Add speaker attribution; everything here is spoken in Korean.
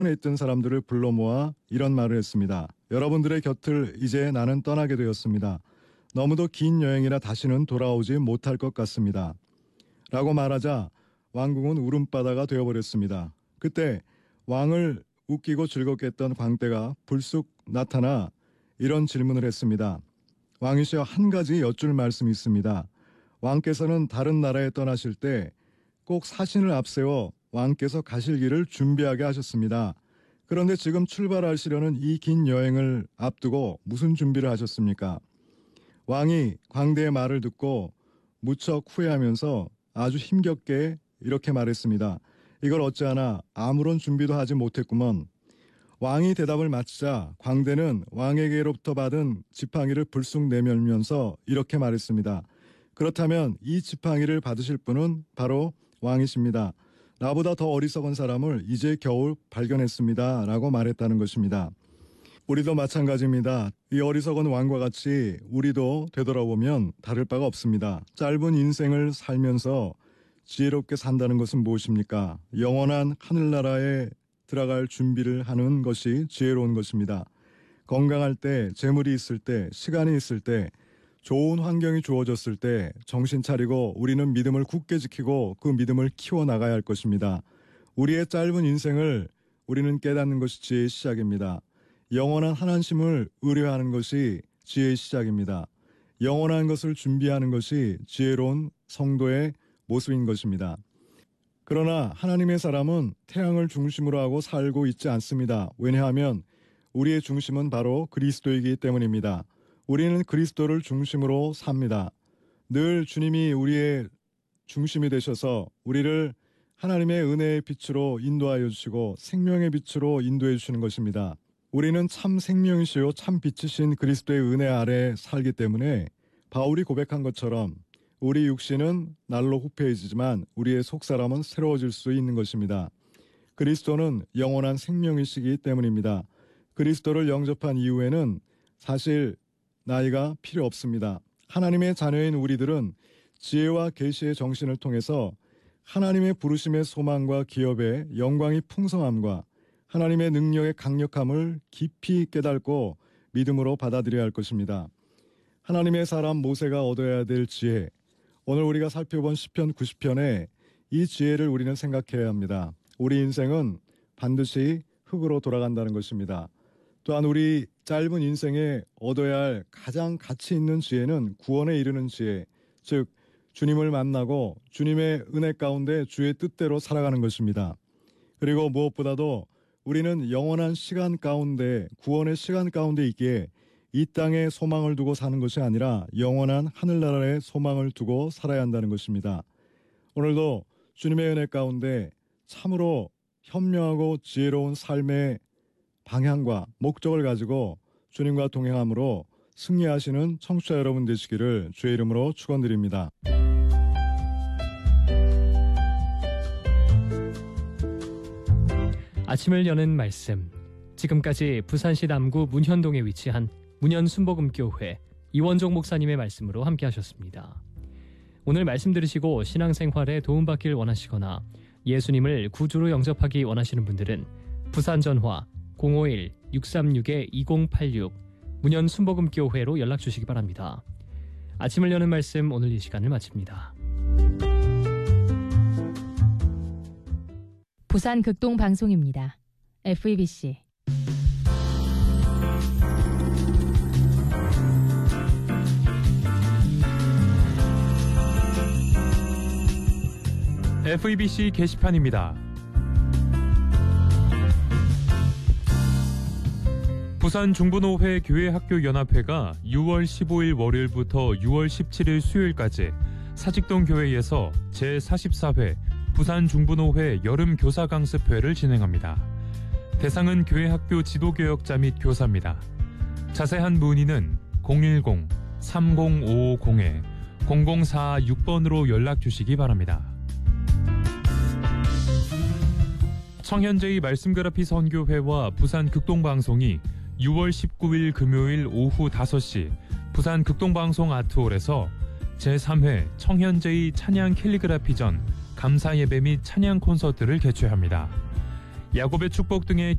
Speaker 1: 에 있던 사람들을 불러 모아 이런 말을 했습니다. 여러분들의 곁을 이제 나는 떠나게 되었습니다. 너무도 긴 여행이라 다시는 돌아오지 못할 것 같습니다. 라고 말하자 왕궁은 울음바다가 되어버렸습니다. 그때 왕을 웃기고 즐겁게 했던 광대가 불쑥 나타나 이런 질문을 했습니다. 왕이시여, 한 가지 여쭐 말씀이 있습니다. 왕께서는 다른 나라에 떠나실 때 꼭 사신을 앞세워 왕께서 가실 길을 준비하게 하셨습니다. 그런데 지금 출발하시려는 이 긴 여행을 앞두고 무슨 준비를 하셨습니까? 왕이 광대의 말을 듣고 무척 후회하면서 아주 힘겹게 이렇게 말했습니다. 이걸 어찌하나 아무런 준비도 하지 못했구먼. 왕이 대답을 마치자 광대는 왕에게로부터 받은 지팡이를 불쑥 내밀면서 이렇게 말했습니다. 그렇다면 이 지팡이를 받으실 분은 바로 왕이십니다. 나보다 더 어리석은 사람을 이제 겨우 발견했습니다. 라고 말했다는 것입니다. 우리도 마찬가지입니다. 이 어리석은 왕과 같이 우리도 되돌아보면 다를 바가 없습니다. 짧은 인생을 살면서 지혜롭게 산다는 것은 무엇입니까? 영원한 하늘나라에 들어갈 준비를 하는 것이 지혜로운 것입니다. 건강할 때, 재물이 있을 때, 시간이 있을 때, 좋은 환경이 주어졌을 때 정신 차리고 우리는 믿음을 굳게 지키고 그 믿음을 키워나가야 할 것입니다. 우리의 짧은 인생을 우리는 깨닫는 것이 지혜의 시작입니다. 영원한 하나님을 의뢰하는 것이 지혜의 시작입니다. 영원한 것을 준비하는 것이 지혜로운 성도의 모습인 것입니다. 그러나 하나님의 사람은 태양을 중심으로 하고 살고 있지 않습니다. 왜냐하면 우리의 중심은 바로 그리스도이기 때문입니다. 우리는 그리스도를 중심으로 삽니다. 늘 주님이 우리의 중심이 되셔서 우리를 하나님의 은혜의 빛으로 인도하여 주시고 생명의 빛으로 인도해 주시는 것입니다. 우리는 참 생명이시요 참 빛이신 그리스도의 은혜 아래 살기 때문에 바울이 고백한 것처럼 우리 육신은 날로 후패해지지만 우리의 속사람은 새로워질 수 있는 것입니다. 그리스도는 영원한 생명이시기 때문입니다. 그리스도를 영접한 이후에는 사실 나이가 필요 없습니다. 하나님의 자녀인 우리들은 지혜와 계시의 정신을 통해서 하나님의 부르심의 소망과 기업의 영광이 풍성함과 하나님의 능력의 강력함을 깊이 깨닫고 믿음으로 받아들여야 할 것입니다. 하나님의 사람 모세가 얻어야 될 지혜, 오늘 우리가 살펴본 시편 90편에 이 지혜를 우리는 생각해야 합니다. 우리 인생은 반드시 흙으로 돌아간다는 것입니다. 또한 우리 짧은 인생에 얻어야 할 가장 가치 있는 지혜는 구원에 이르는 지혜, 즉 주님을 만나고 주님의 은혜 가운데 주의 뜻대로 살아가는 것입니다. 그리고 무엇보다도 우리는 영원한 시간 가운데, 구원의 시간 가운데 있기에 이 땅에 소망을 두고 사는 것이 아니라 영원한 하늘나라에 소망을 두고 살아야 한다는 것입니다. 오늘도 주님의 은혜 가운데 참으로 현명하고 지혜로운 삶의 방향과 목적을 가지고 주님과 동행함으로 승리하시는 청취자 여러분 되시기를 주의 이름으로 축원드립니다.
Speaker 2: 아침을 여는 말씀. 지금까지 부산시 남구 문현동에 위치한 문현순복음교회 이원종 목사님의 말씀으로 함께 하셨습니다. 오늘 말씀 들으시고 신앙생활에 도움받길 원하시거나 예수님을 구주로 영접하기 원하시는 분들은 부산전화 051-636-2086 문현순복음교회로 연락주시기 바랍니다. 아침을 여는 말씀, 오늘 이 시간을 마칩니다.
Speaker 3: 부산 극동 방송입니다. FEBC
Speaker 4: FEBC 게시판입니다. 부산 중부노회 교회학교연합회가 6월 15일 월요일부터 6월 17일 수요일까지 사직동 교회에서 제44회 부산 중부노회 여름교사강습회를 진행합니다. 대상은 교회학교 지도교역자 및 교사입니다. 자세한 문의는 010-30550-0046번으로 연락주시기 바랍니다. 청현제의 말씀그라피 선교회와 부산 극동방송이 6월 19일 금요일 오후 5시 부산 극동방송 아트홀에서 제3회 청현제의 찬양 캘리그라피전 감사예배 및 찬양 콘서트를 개최합니다. 야곱의 축복 등의